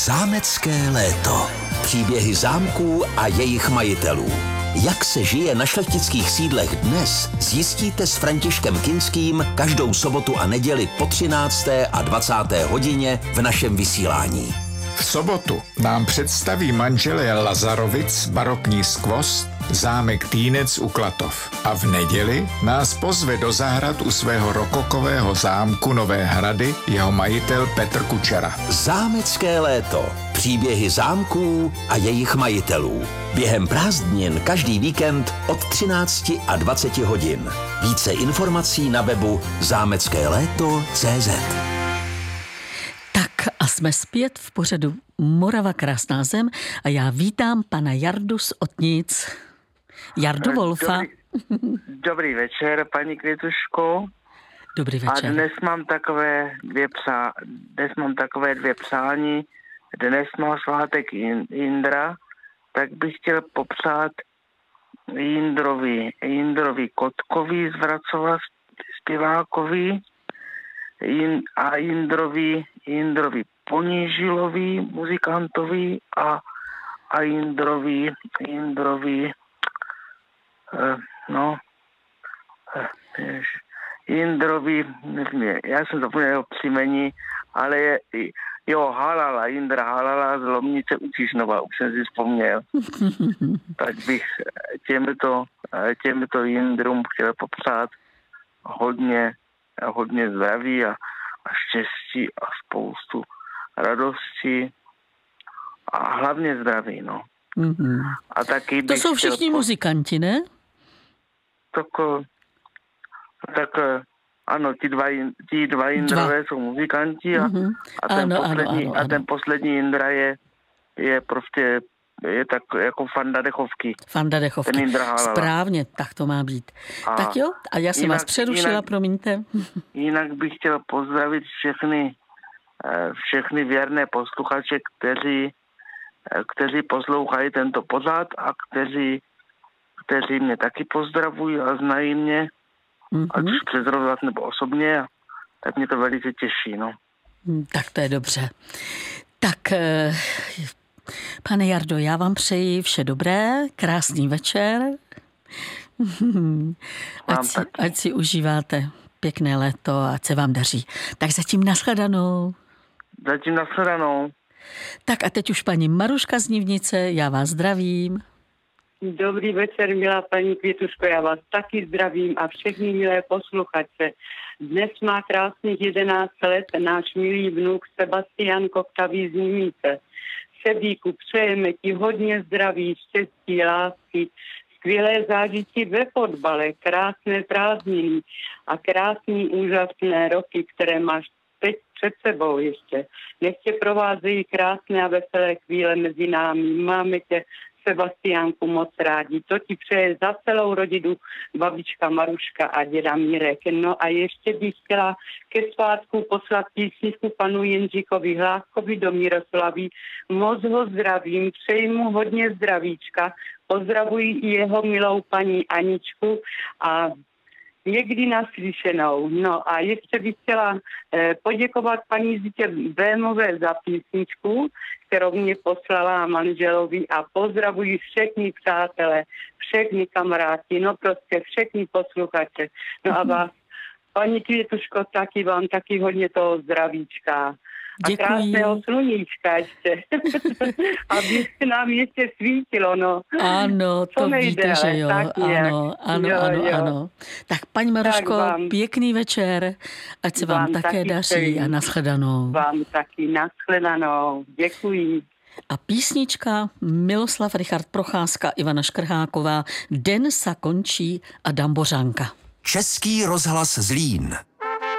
Zámecké léto. Příběhy zámků a jejich majitelů. Jak se žije na šlechtických sídlech dnes, zjistíte s Františkem Kinským každou sobotu a neděli po 13. a 20. hodině v našem vysílání. V sobotu nám představí manželé Lazarovic barokní skvost zámek Týnec u Klatov. A v neděli nás pozve do zahrad u svého rokokového zámku Nové Hrady jeho majitel Petr Kučera. Zámecké léto. Příběhy zámků a jejich majitelů. Během prázdnin každý víkend od 13 a 20 hodin. Více informací na webu zámeckéléto.cz. Tak a jsme zpět v pořadu Morava krásná zem a já vítám pana Jardu z Otnic. Jardu Wolfa. Dobrý večer, paní Květuško. Dobrý večer. A dnes mám takové dvě přání. Dnes má svátek Jindra, tak bych chtěl popřát Jindrovi Kotkovi z Vracova zpěvákovi a Jindrovi Ponížilovi muzikantovi a Jindrovi já jsem zapomněl jeho příjmení, ale Halala, Jindra Halala z Lomnice u Čižnova, už jsem si vzpomněl. Tak bych těmito Jindrům chtěl popřát hodně zdraví a štěstí a spoustu radosti a hlavně zdraví, no. Mm-hmm. A taky to jsou všichni muzikanti, ne? Tak ano, ti dva Jindrové jsou muzikanti a ten poslední Jindra je prostě tak jako Fanda Dechovky. Fanda Dechovky. Správně, tak to má být. Tak jo, a já jsem vás přerušila, promiňte. Jinak bych chtěl pozdravit všechny věrné posluchače, kteří poslouchají tento pořad a kteří mě taky pozdravují a znají mě, ať už přes rozhlas nebo osobně, tak mě to velice těší, no. Tak to je dobře. Tak, pane Jardo, já vám přeji vše dobré, krásný večer. Ať si užíváte pěkné léto a ať se vám daří. Tak zatím nashledanou. Tak a teď už paní Maruška z Nivnice, já vás zdravím. Dobrý večer, milá paní Květuško, já vás taky zdravím a všechny milé posluchače. Dnes má krásných 11 let náš milý vnuk Sebastian Koktavý z Nimice. Sebíku, přejeme ti hodně zdraví, štěstí, lásky, skvělé zážití ve fotbale, krásné prázdniny a krásný, úžasné roky, které máš teď před sebou ještě. Nech tě provázejí krásné a veselé chvíle mezi námi. Máme tě, Sebastiánku, moc rádi. To ti přeje za celou rodinu babička Maruška a děda Mirek. No a ještě bych chtěla ke svátku poslat písničku panu Jindřikovi Hlávkovi do Miroslavy. Moc ho zdravím, přeji mu hodně zdravíčka. Pozdravuji i jeho milou paní Aničku a někdy naslyšenou. No a ještě bych chtěla poděkovat paní Zitě Bémové za písničku, kterou mě poslala manželovi a pozdravuji všechny přátelé, všechny kamarádi, no prostě všechny posluchače. No a vás, paní Květuško, taky vám taky hodně toho zdravíčka. Děkuji. A krásného sluníčka ještě. Aby se nám ještě svítilo, no. Ano, to nejde, víte, že jo. Ano. Tak paní Maruško, pěkný večer, ať se vám také daří a nashledanou. Vám taky nashledanou. Děkuji. A písnička Miloslav Richard Procházka, Ivana Škrháková, Den sa končí a Dambořanka. Český rozhlas Zlín.